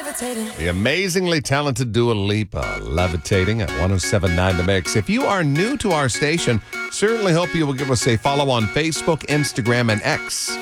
The amazingly talented Dua Lipa, Levitating at 107.9 The Mix. If you are new to our station, certainly hope you will give us a follow on Facebook, Instagram, and X.